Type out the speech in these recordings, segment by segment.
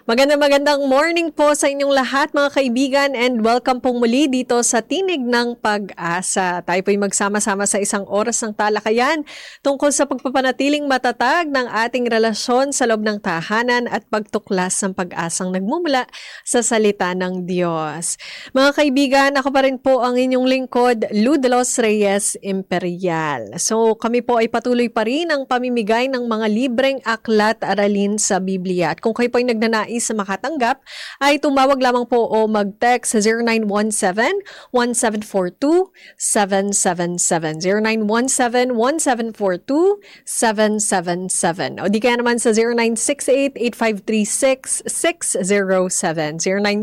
Magandang morning po sa inyong lahat mga kaibigan and welcome pong muli dito sa Tinig ng Pag-asa. Tayo po'y magsama-sama sa isang oras ng talakayan tungkol sa pagpapanatiling matatag ng ating relasyon sa loob ng tahanan at pagtuklas ng pag-asang nagmumula sa salita ng Diyos. Mga kaibigan, ako pa rin po ang inyong lingkod, Lou de los Reyes Imperial. So kami po ay patuloy pa rin ang pamimigay ng mga libreng aklat aralin sa Biblia. At kung kayo po ay nagnanais sa makatanggap, ay tumawag lamang po o mag-text sa 0917-1742-777. 0917-1742-777. O di kaya naman sa 0968-8536-607.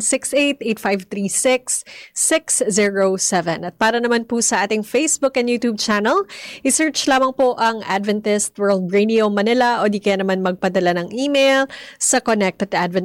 0968-8536-607. At para naman po sa ating Facebook and YouTube channel, isearch lamang po ang Adventist World Radio Manila o di kaya naman magpadala ng email sa connect@adventist.ph.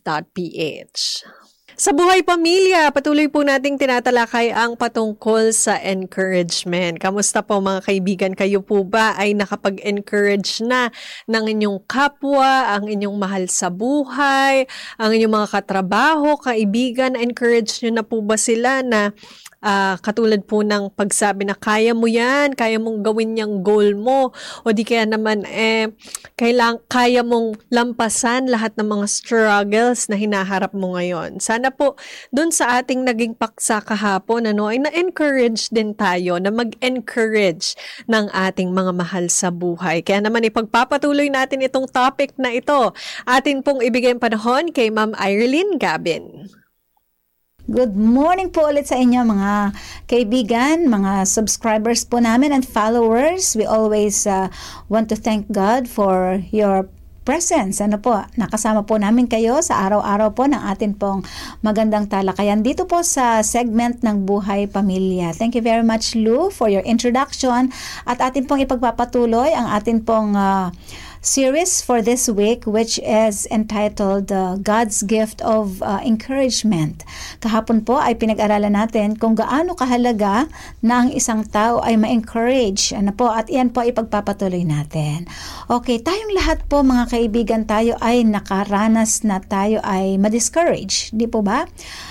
Sa buhay pamilya, patuloy po nating tinatalakay ang patungkol sa encouragement. Kamusta po mga kaibigan? Kayo po ba ay nakapag-encourage na ng inyong kapwa, ang inyong mahal sa buhay, ang inyong mga katrabaho, kaibigan? Encourage nyo na po ba sila na katulad po ng pagsabi na kaya mo yan, kaya mong gawin yung goal mo, o di kaya naman kaya mong lampasan lahat ng mga struggles na hinaharap mo ngayon. Sana po dun sa ating naging paksa kahapon ay na-encourage din tayo na mag-encourage ng ating mga mahal sa buhay. Kaya naman ipagpapatuloy natin itong topic na ito. Atin pong ibigay ang panahon kay Ma'am Irene Gabin. Good morning po ulit sa inyo mga kaibigan, mga subscribers po namin and followers. We always want to thank God for your presence. Nakasama po namin kayo sa araw-araw po ng atin pong magandang talakayan dito po sa segment ng Buhay Pamilya. Thank you very much, Lou, for your introduction at atin pong ipagpapatuloy ang atin pong series for this week, which is entitled God's Gift of Encouragement. Kahapon po ay pinag-aralan natin kung gaano kahalaga na ang isang tao ay ma-encourage. At iyan po ipagpapatuloy natin. Okay, tayong lahat po mga kaibigan, tayo ay nakaranas na tayo ay ma-discourage. Di po ba?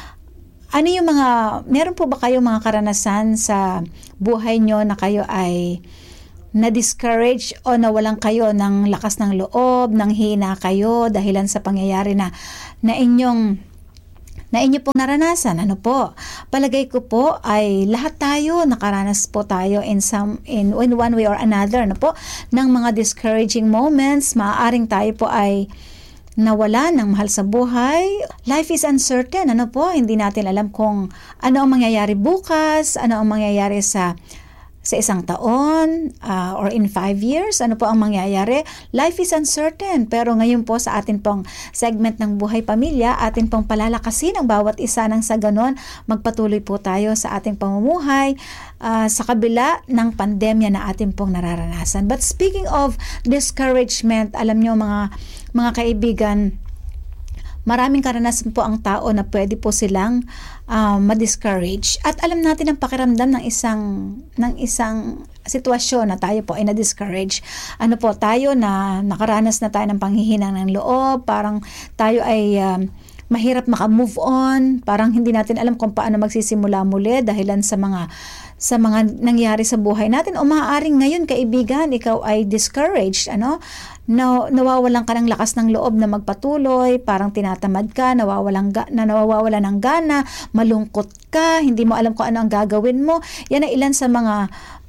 Meron po ba kayo mga karanasan sa buhay nyo na kayo ay na-discourage o nawalan kayo ng lakas ng loob, ng hina kayo dahilan sa pangyayari na inyo pong naranasan? Palagay ko po ay lahat tayo nakaranas po tayo in one way or another ng mga discouraging moments. Maaaring tayo po ay nawala ng mahal sa buhay. Life is uncertain. Hindi natin alam kung ano ang mangyayari bukas, ano ang mangyayari sa isang taon or in 5 years, ano po ang mangyayari? Life is uncertain. Pero ngayon po sa atin pong segment ng Buhay Pamilya, atin pong palalakasin ang bawat isa nang sa ganon magpatuloy po tayo sa ating pamumuhay sa kabila ng pandemya na atin pong nararanasan. But speaking of discouragement, alam nyo mga kaibigan, maraming karanasan po ang tao na pwede po silang ma-discourage. At alam natin ang pakiramdam ng isang sitwasyon na tayo po ay na-discourage. Tayo na nakaranas na tayo ng panghihinang ng loob, parang tayo ay mahirap maka-move on, parang hindi natin alam kung paano magsisimula muli dahilan sa mga nangyari sa buhay natin. O maaaring ngayon, kaibigan, ikaw ay discouraged, nawawalan ka ng lakas ng loob na magpatuloy, parang tinatamad ka, nawawalan ng gana, malungkot ka, hindi mo alam kung ano ang gagawin mo. Yan ay ilan sa mga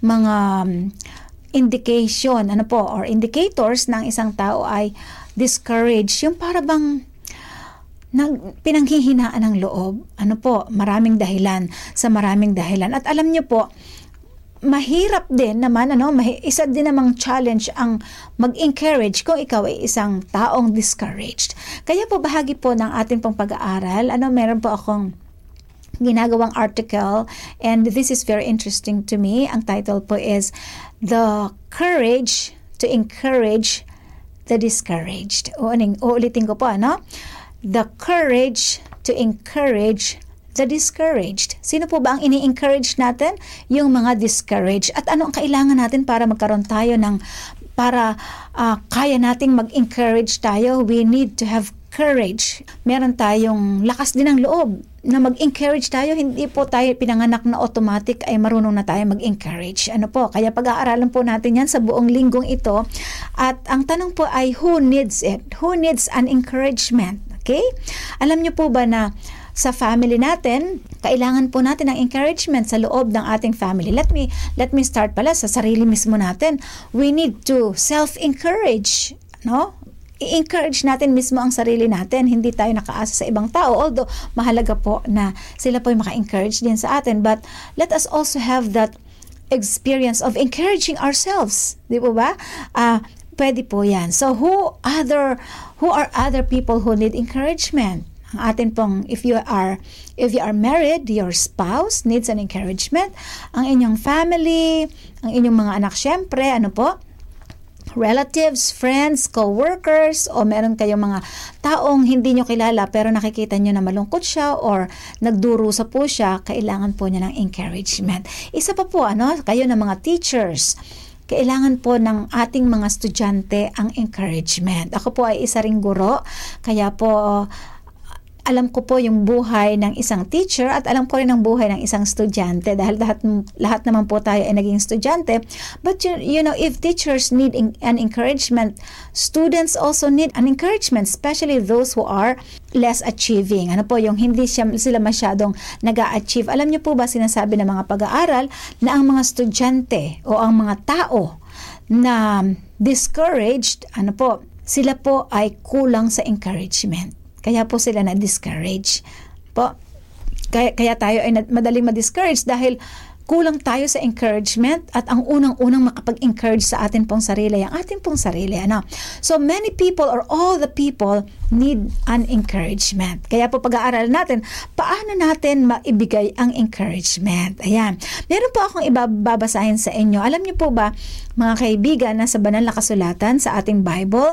indication, or indicators ng isang tao ay discouraged. Yung para bang pinanghihinaan ng loob. Maraming dahilan. At alam niyo po, mahirap din naman, isa din namang challenge ang mag-encourage kung ikaw ay isang taong discouraged. Kaya po bahagi po ng ating pong pag-aaral, meron po akong ginagawang article and this is very interesting to me. Ang title po is The Courage to Encourage the Discouraged. Uulitin ko po, The courage to encourage the discouraged. Sino po ba ang ini-encourage natin? Yung mga discouraged. At ano ang kailangan natin para magkaroon tayo kaya nating mag-encourage tayo? We need to have courage. Meron tayong lakas din ng loob na mag-encourage tayo. Hindi po tayo pinanganak na automatic ay marunong na tayo mag-encourage. Ano po? Kaya pag-aaralan po natin yan sa buong linggong ito. At ang tanong po ay, who needs it? Who needs an encouragement? Okay? Alam niyo po ba na sa family natin, kailangan po natin ng encouragement sa loob ng ating family. Let me start pala sa sarili mismo natin. We need to self-encourage, no? I-encourage natin mismo ang sarili natin. Hindi tayo nakaasa sa ibang tao. Although, mahalaga po na sila po yung maka-encourage din sa atin. But, let us also have that experience of encouraging ourselves. Di po ba? Pwede po yan. So, who are other people who need encouragement? Ang atin pong, if you are married, your spouse needs an encouragement. Ang inyong family, ang inyong mga anak, syempre, ano po? Relatives, friends, co-workers, o meron kayong mga taong hindi nyo kilala pero nakikita nyo na malungkot siya or nagdurusa po siya, kailangan po niya ng encouragement. Isa pa po, kayo na mga teachers, kailangan po ng ating mga estudyante ang encouragement. Ako po ay isa ring guro, kaya po alam ko po yung buhay ng isang teacher at alam ko rin ang buhay ng isang estudyante dahil lahat naman po tayo ay naging estudyante. But you know, if teachers need an encouragement, students also need an encouragement, especially those who are less achieving. Ano po, yung hindi sila masyadong nag-a-achieve. Alam niyo po ba, sinasabi ng mga pag-aaral na ang mga estudyante o ang mga tao na discouraged, sila po ay kulang sa encouragement. Kaya po sila na-discourage. Kaya tayo ay madaling ma-discourage dahil kulang tayo sa encouragement at ang unang-unang makapag-encourage sa atin pong sarili, ang atin pong sarili. So many people or all the people need an encouragement. Kaya po pag-aaral natin, paano natin maibigay ang encouragement? Ayan. Meron po akong ibabasahin sa inyo. Alam niyo po ba, mga kaibigan, na sa banal na kasulatan sa ating Bible,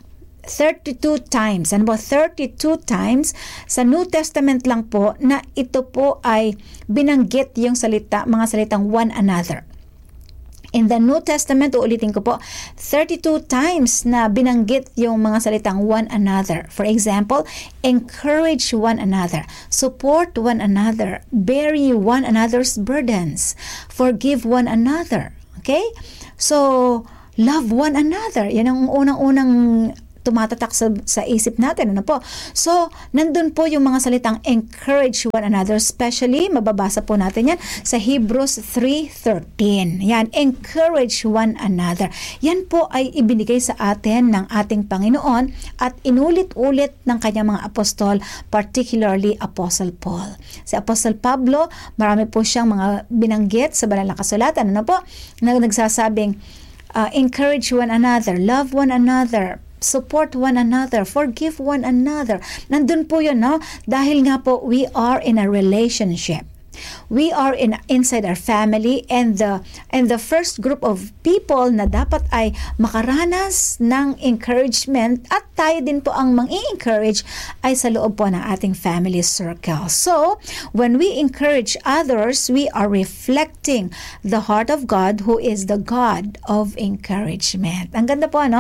32 times. 32 times sa New Testament lang po na ito po ay binanggit yung mga salitang one another. In the New Testament, uulitin ko po, 32 times na binanggit yung mga salitang one another. For example, encourage one another, support one another, bear one another's burdens, forgive one another. Okay? So, love one another. Yan ang unang-unang tumatatak sa isip natin. So, nandun po yung mga salitang encourage one another, especially, mababasa po natin yan sa Hebrews 3:13. Yan, encourage one another. Yan po ay ibinigay sa atin ng ating Panginoon at inulit-ulit ng kanyang mga apostol, particularly Apostle Paul. Si Apostle Pablo, marami po siyang mga binanggit sa banal na kasulatan, na nagsasabing, encourage one another, love one another, support one another, forgive one another. Nandun po yun, dahil nga po we are in a relationship. We are inside our family, and the first group of people na dapat ay makaranas ng encouragement at tayo din po ang mang-i-encourage ay sa loob po ng ating family circle. So, when we encourage others, we are reflecting the heart of God, who is the God of encouragement. Ang ganda po,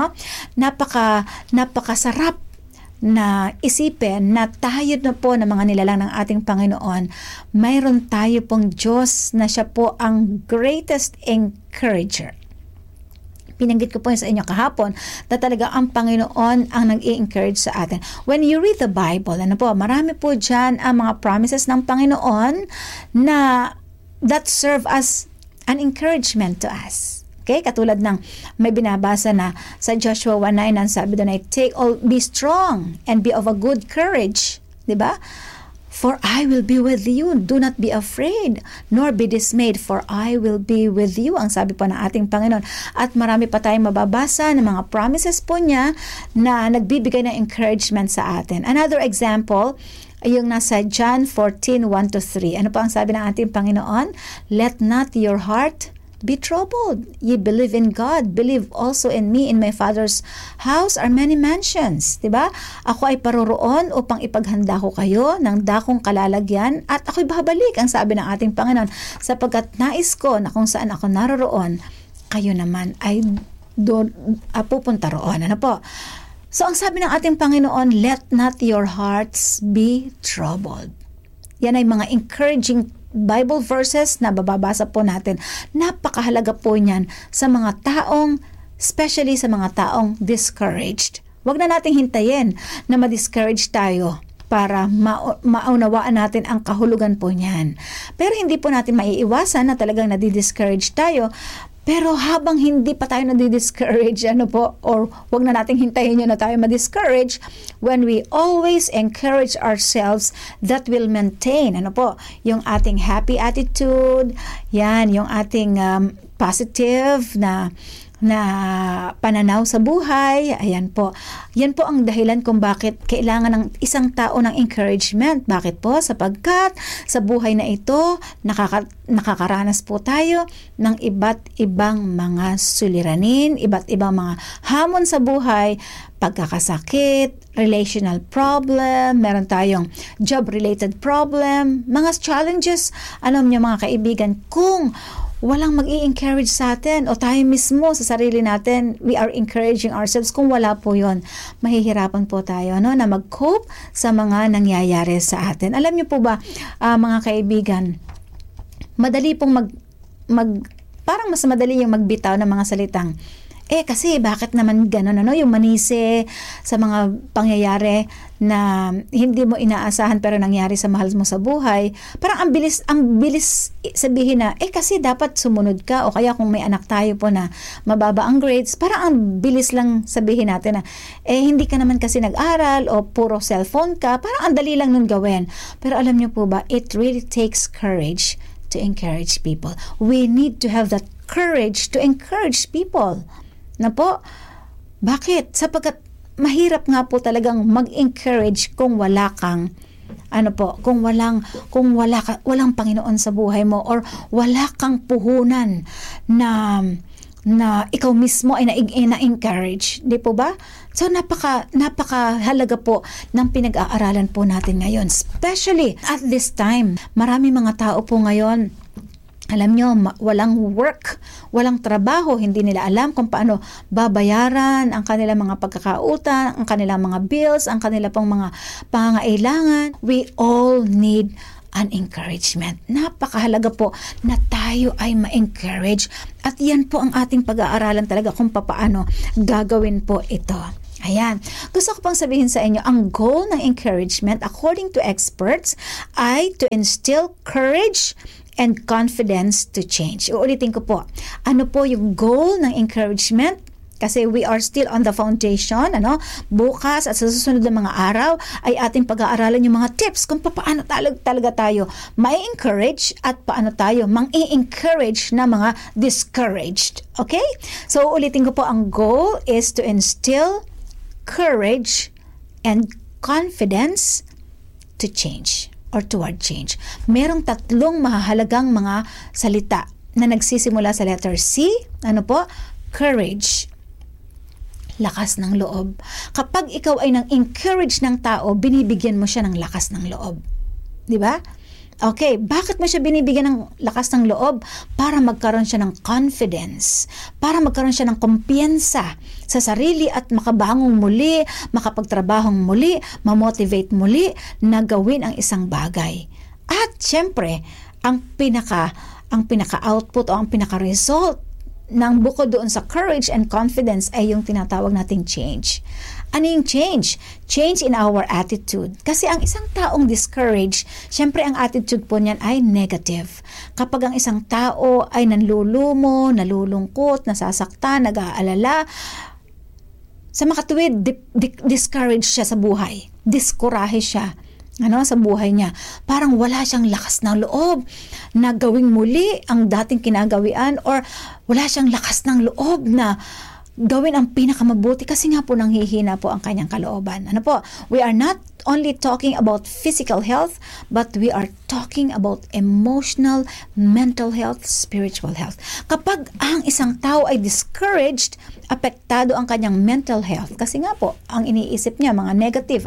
napakasarap na isipin na tayo na po ng mga nilalang ng ating Panginoon, mayroon tayo pong Diyos na siya po ang greatest encourager. Pinanggit ko po sa inyo kahapon na talaga ang Panginoon ang nag-i-encourage sa atin. When you read the Bible, marami po dyan ang mga promises ng Panginoon na that serve as an encouragement to us. Okay, katulad ng may binabasa na sa Joshua 1:9, ang sabi doon ay, be strong and be of a good courage. Diba? For I will be with you. Do not be afraid, nor be dismayed, for I will be with you. Ang sabi po ng ating Panginoon. At marami pa tayong mababasa ng mga promises po niya na nagbibigay ng encouragement sa atin. Another example, yung nasa John 14:1-3. Ano po ang sabi ng ating Panginoon? Let not your heart be troubled. Ye believe in God, believe also in me. In my Father's house are many mansions. Diba? Ako ay paroroon upang ipaghanda ko kayo ng dakong kalalagyan at ako'y babalik, ang sabi ng ating Panginoon, sapagkat nais ko na kung saan ako naroroon, kayo naman ay pupunta roon. So ang sabi ng ating Panginoon, let not your hearts be troubled. Yan ay mga encouraging Bible verses na bababasa po natin. Napakahalaga po niyan sa mga taong, especially sa mga taong discouraged. Huwag na nating hintayin na ma-discourage tayo para maunawaan natin ang kahulugan po niyan. Pero hindi po natin maiiwasan na talagang nadi-discourage tayo. Pero habang hindi pa tayo nadi-discourage, or wag na nating hintayin yun na tayo ma-discourage, when we always encourage ourselves, that will maintain, yung ating happy attitude, yan, yung ating positive na pananaw sa buhay. Ayan po. Yan po ang dahilan kung bakit kailangan ng isang tao ng encouragement. Bakit po? Sapagkat sa buhay na ito, nakakaranas po tayo ng iba't ibang mga suliranin, iba't ibang mga hamon sa buhay, pagkakasakit, relational problem, meron tayong job-related problem, mga challenges. Alam niyo mga kaibigan, kung walang mag-i-encourage sa atin o tayo mismo sa sarili natin, we are encouraging ourselves. Kung wala po yon, mahihirapan po tayo na mag-cope sa mga nangyayari sa atin. Alam niyo po ba, mga kaibigan, madali pong parang mas madali yung magbitaw ng mga salitang, kasi bakit naman gano'n, yung manisi sa mga pangyayari na hindi mo inaasahan pero nangyari sa mahal mo sa buhay. Parang ang bilis sabihin na, kasi dapat sumunod ka, o kaya kung may anak tayo po na mababa ang grades, parang ang bilis lang sabihin natin na, hindi ka naman kasi nag-aral o puro cellphone ka, parang ang dali lang nun gawin. Pero alam niyo po ba, it really takes courage to encourage people. We need to have that courage to encourage people. Na po, bakit? Sapagkat mahirap nga po talagang mag-encourage kung wala kang kung walang Panginoon sa buhay mo, or wala kang puhunan na ikaw mismo ay na-encourage, di po ba? So napakahalaga po ng pinag-aaralan po natin ngayon, especially at this time. Marami mga tao po ngayon, alam nyo, walang work, walang trabaho, hindi nila alam kung paano babayaran ang kanilang mga pagkakautan, ang kanilang mga bills, ang kanilang pang mga pangangailangan. We all need an encouragement. Napakahalaga po na tayo ay ma-encourage, at yan po ang ating pag-aaralan talaga kung paano gagawin po ito. Ayan. Gusto ko pang sabihin sa inyo, ang goal ng encouragement, according to experts, ay to instill courage and confidence to change. Uulitin ko po. Ano po yung goal ng encouragement? Kasi we are still on the foundation, bukas at sa susunod na mga araw ay ating pag-aaralan yung mga tips kung paano talaga tayo ma-encourage at paano tayo mang-i-encourage na mga discouraged. Okay? So ulitin ko po, ang goal is to instill courage and confidence to change or toward change. Merong tatlong mahahalagang mga salita na nagsisimula sa letter C. Ano po? Courage. Lakas ng loob. Kapag ikaw ay nang-encourage ng tao, binibigyan mo siya ng lakas ng loob. Di ba? Okay, bakit mo siya binibigyan ng lakas ng loob? Para magkaroon siya ng confidence, para magkaroon siya ng kumpiyansa sa sarili at makabangon muli, makapagtrabahong muli, mamotivate muli na gawin ang isang bagay. At syempre, ang pinaka-output o ang pinaka-result ng bukod doon sa courage and confidence ay yung tinatawag nating change. Ano yung change? Change in our attitude. Kasi ang isang taong discouraged, syempre ang attitude po niyan ay negative. Kapag ang isang tao ay nanlulumo, nalulungkot, nasasaktan, nag-aalala, sa makatuwid, discouraged siya sa buhay. Diskorahe siya sa buhay niya. Parang wala siyang lakas ng loob na gawing muli ang dating kinagawian, or wala siyang lakas ng loob na gawin ang pinakamabuti kasi nga po nanghihina po ang kanyang kalooban. We are not only talking about physical health, but we are talking about emotional, mental health, spiritual health. Kapag ang isang tao ay discouraged, apektado ang kanyang mental health. Kasi nga po, ang iniisip niya, mga negative,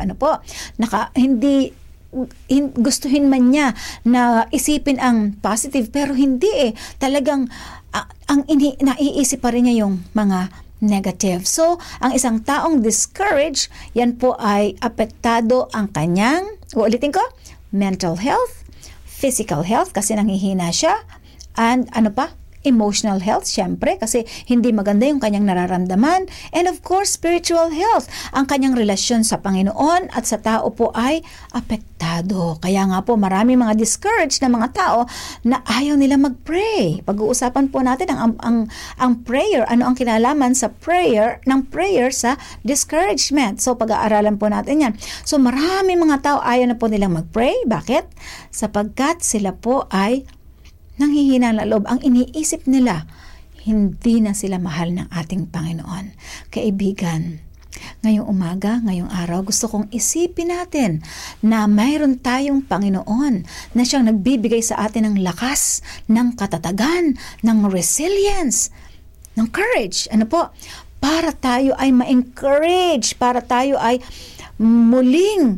hindi gustuhin man niya na isipin ang positive, pero hindi talagang ang naiisip pa rin niya yung mga negative. So, ang isang taong discouraged, yan po ay apektado ang kanyang, uulitin ko, mental health, physical health kasi nanghihina siya, and ano pa? Emotional health, syempre, kasi hindi maganda yung kanyang nararamdaman. And of course, spiritual health. Ang kanyang relasyon sa Panginoon at sa tao po ay apektado. Kaya nga po, marami mga discouraged na mga tao na ayaw nila mag-pray. Pag-uusapan po natin ang prayer. Ano ang kinalaman sa prayer, ng prayer sa discouragement. So, pag-aaralan po natin yan. So, marami mga tao ayaw na po nilang mag-pray. Bakit? Sapagkat sila po ay nanghihina ng loob. Ang iniisip nila, hindi na sila mahal ng ating Panginoon. Kaibigan, ngayong umaga, ngayong araw, gusto kong isipin natin na mayroon tayong Panginoon na siyang nagbibigay sa atin ng lakas, ng katatagan, ng resilience, ng courage. Ano po? Para tayo ay ma-encourage, para tayo ay muling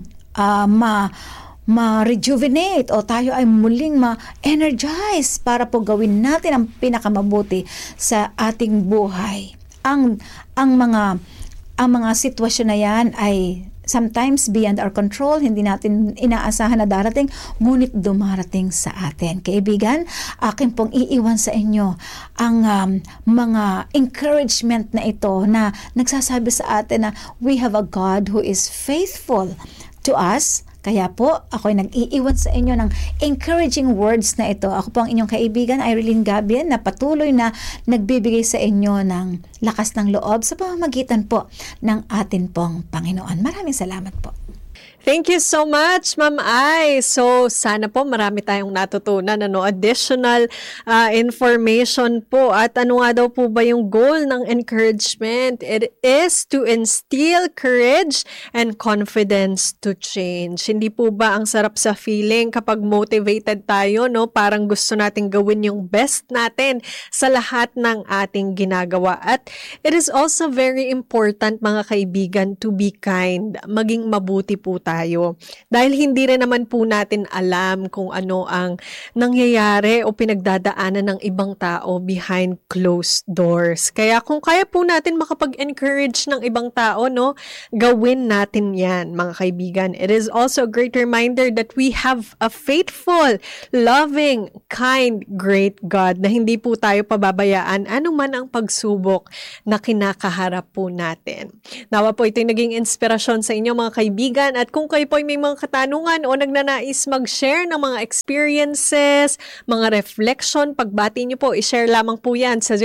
ma-rejuvenate o tayo ay muling ma-energize para po gawin natin ang pinakamabuti sa ating buhay. Ang mga sitwasyon na yan ay sometimes beyond our control, hindi natin inaasahan na darating, ngunit dumarating sa atin. Kaibigan, akin pong iiwan sa inyo ang mga encouragement na ito na nagsasabi sa atin na we have a God who is faithful to us. Kaya po, ako'y nag-iiwan sa inyo ng encouraging words na ito. Ako po ang inyong kaibigan, Irene Gabian, na patuloy na nagbibigay sa inyo ng lakas ng loob sa pamamagitan po ng atin pong Panginoon. Maraming salamat po. Thank you so much, Ma'am Ai. So, sana po marami tayong natutunan, additional information po. At ano nga daw po ba yung goal ng encouragement? It is to instill courage and confidence to change. Hindi po ba ang sarap sa feeling kapag motivated tayo, Parang gusto nating gawin yung best natin sa lahat ng ating ginagawa. At it is also very important, mga kaibigan, to be kind. Maging mabuti po tayo. Dahil hindi rin naman po natin alam kung ano ang nangyayari o pinagdadaanan ng ibang tao behind closed doors. Kaya kung kaya po natin makapag-encourage ng ibang tao, gawin natin yan, mga kaibigan. It is also a great reminder that we have a faithful, loving, kind, great God na hindi po tayo pababayaan anuman ang pagsubok na kinakaharap po natin. Nawa po ito'y naging inspirasyon sa inyo, mga kaibigan, at kung kayo po ay may mga katanungan o nagnanais mag-share ng mga experiences, mga reflection, pagbati niyo po, i-share lamang po yan sa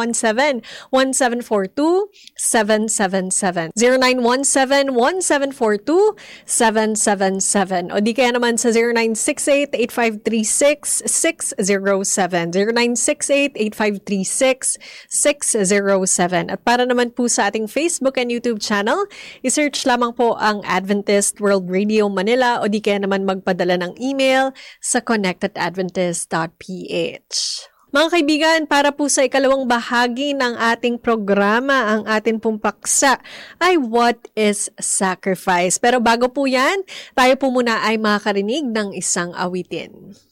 0917-1742-777. 0917-1742-777. O di kaya naman sa 0968-8536-607. 0968-8536-607. At para naman po sa ating Facebook and YouTube channel, i-search lamang po ang Adventist World Radio Manila o di kaya naman magpadala ng email sa connectedadventist.ph. Mga kaibigan, para po sa ikalawang bahagi ng ating programa, ang ating pong paksa ay What is Sacrifice? Pero bago po yan, tayo po muna ay makakarinig ng isang awitin.